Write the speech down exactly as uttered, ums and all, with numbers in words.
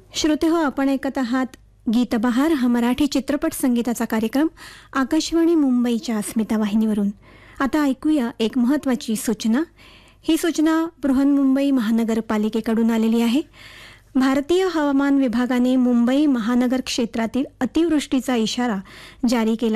श्रोते हो, आपण ऐकत आहात गीतबहार हा मराठी चित्रपट संगीताचा कार्यक्रम आकाशवाणी मुंबईच्या अस्मिता वाहिनीवरून. आता ऐकूया एक महत्त्वाची सूचना. ही सूचना बृहन्मुंबई महानगरपालिकेकडून आलेली आहे. भारतीय हवामान विभागाने मुंबई महानगर क्षेत्रातील अतिवृष्टीचा इशारा जारी केला